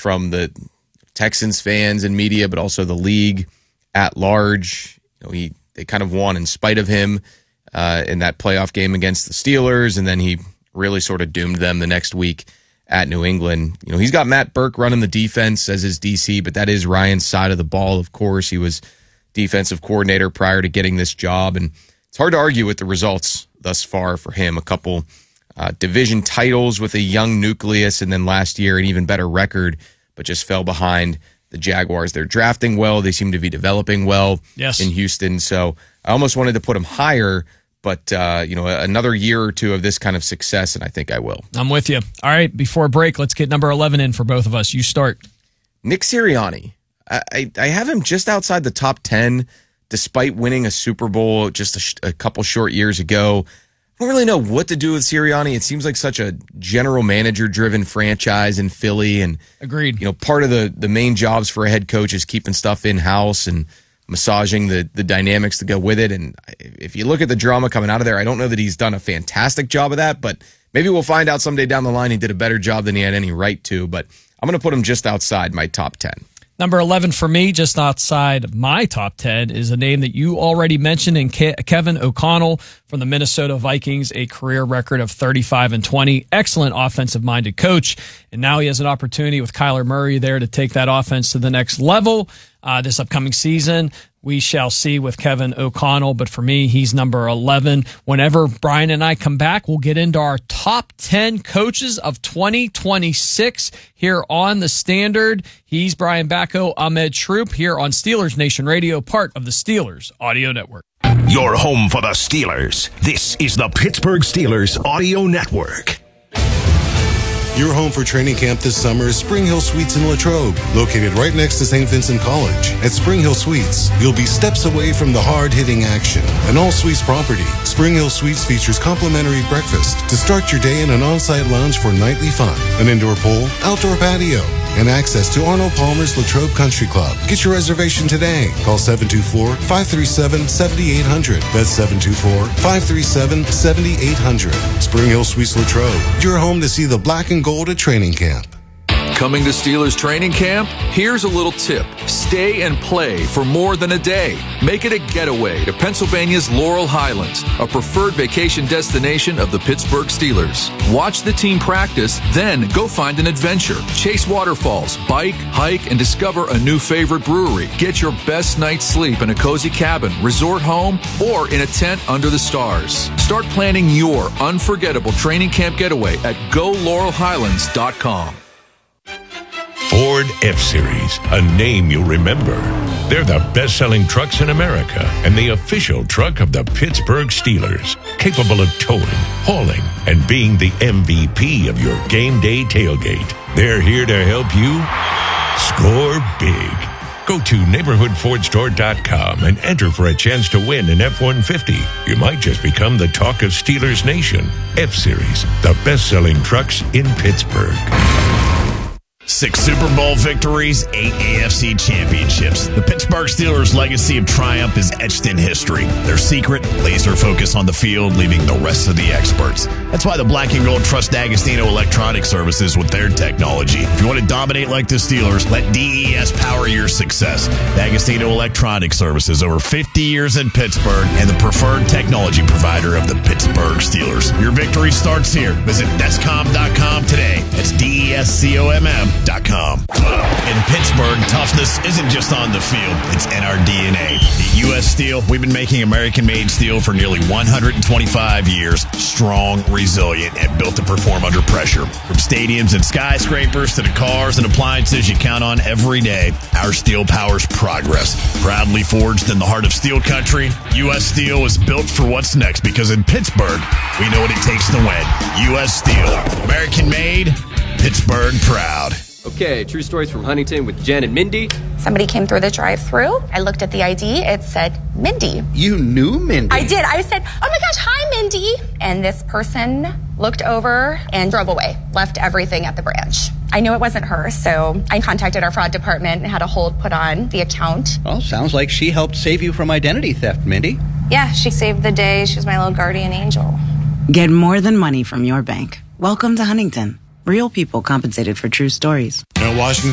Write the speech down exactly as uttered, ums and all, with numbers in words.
from the Texans fans and media, but also the league at large. You know, he they kind of won in spite of him uh, in that playoff game against the Steelers, and then he really sort of doomed them the next week at New England. You know, he's got Matt Burke running the defense as his D C, but that is Ryan's side of the ball, of course. He was defensive coordinator prior to getting this job, and it's hard to argue with the results thus far for him. A couple uh, division titles with a young nucleus, and then last year an even better record, but just fell behind the Jaguars. They're drafting well. They seem to be developing well yes. in Houston, so I almost wanted to put him higher, but uh, you know, another year or two of this kind of success, and I think I will. I'm with you. All right, before break, let's get number eleven in for both of us. You start. Nick Sirianni. I, I, I have him just outside the top ten, despite winning a Super Bowl just a, sh- a couple short years ago. I don't really know what to do with Sirianni. It seems like such a general manager-driven franchise in Philly, and agreed. You know, part of the the main jobs for a head coach is keeping stuff in house and massaging the the dynamics to go with it. And if you look at the drama coming out of there, I don't know that he's done a fantastic job of that, but maybe we'll find out someday down the line he did a better job than he had any right to. But I'm going to put him just outside my top ten. Number eleven for me, just outside my top ten, is a name that you already mentioned in Ke- Kevin O'Connell from the Minnesota Vikings, a career record of thirty-five and twenty. Excellent offensive-minded coach, and now he has an opportunity with Kyler Murray there to take that offense to the next level uh, this upcoming season. We shall see with Kevin O'Connell, but for me, he's number eleven. Whenever Brian and I come back, we'll get into our top ten coaches of twenty twenty-six here on The Standard. He's Brian Bacco, Ahmed Troop, here on Steelers Nation Radio, part of the Steelers Audio Network. Your home for the Steelers. This is the Pittsburgh Steelers Audio Network. Your home for training camp this summer is Spring Hill Suites in Latrobe, located right next to Saint Vincent College. At Spring Hill Suites, you'll be steps away from the hard-hitting action. An all-suites property, Spring Hill Suites features complimentary breakfast to start your day in an on-site lounge for nightly fun, an indoor pool, outdoor patio, and access to Arnold Palmer's Latrobe Country Club. Get your reservation today. Call seven two four, five three seven, seven eight zero zero. That's seven two four, five three seven, seven eight zero zero. Spring Hill Suites Latrobe, your home to see the black and gold at training camp. Coming to Steelers training camp? Here's a little tip. Stay and play for more than a day. Make it a getaway to Pennsylvania's Laurel Highlands, a preferred vacation destination of the Pittsburgh Steelers. Watch the team practice, then go find an adventure. Chase waterfalls, bike, hike, and discover a new favorite brewery. Get your best night's sleep in a cozy cabin, resort home, or in a tent under the stars. Start planning your unforgettable training camp getaway at go laurel highlands dot com. Ford F-Series, a name you'll remember. They're the best-selling trucks in America and the official truck of the Pittsburgh Steelers, capable of towing, hauling, and being the M V P of your game day tailgate. They're here to help you score big. Go to neighborhood ford store dot com and enter for a chance to win an F one fifty. You might just become the talk of Steelers Nation. F-Series, the best-selling trucks in Pittsburgh. Six Super Bowl victories, eight A F C championships. The Pittsburgh Steelers' legacy of triumph is etched in history. Their secret, laser focus on the field, leaving the rest of the experts. That's why the Black and Gold trust D'Agostino Electronic Services with their technology. If you want to dominate like the Steelers, let D E S power your success. D'Agostino Electronic Services, over fifty years in Pittsburgh, and the preferred technology provider of the Pittsburgh Steelers. Your victory starts here. Visit descom dot com today. That's D E S C O M M. Com. In Pittsburgh, toughness isn't just on the field, it's in our D N A. At U S Steel, we've been making American-made steel for nearly one hundred twenty-five years, strong, resilient, and built to perform under pressure. From stadiums and skyscrapers to the cars and appliances you count on every day, our steel powers progress. Proudly forged in the heart of steel country, U S Steel is built for what's next, because in Pittsburgh, we know what it takes to win. U S Steel, American-made, Pittsburgh proud. Okay, true stories from Huntington with Jen and Mindy. Somebody came through the drive-thru. I looked at the I D. It said Mindy. You knew Mindy? I did. I said, oh my gosh, hi, Mindy. And this person looked over and drove away, left everything at the branch. I knew it wasn't her, so I contacted our fraud department and had a hold put on the account. Well, sounds like she helped save you from identity theft, Mindy. Yeah, she saved the day. She was my little guardian angel. Get more than money from your bank. Welcome to Huntington. Real people compensated for true stories. Now, Washington